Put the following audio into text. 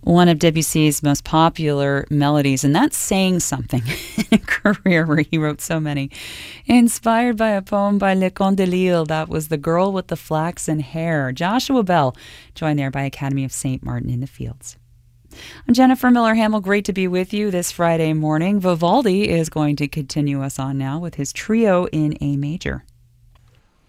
one of Debussy's most popular melodies, and that's saying something in a career where he wrote so many. Inspired by a poem by Leconte de Lisle, that was The Girl with the Flaxen Hair. Joshua Bell, joined there by Academy of St. Martin in the Fields. I'm Jennifer Miller-Hamill. Great to be with you this Friday morning. Vivaldi is going to continue us on now with his trio in A major.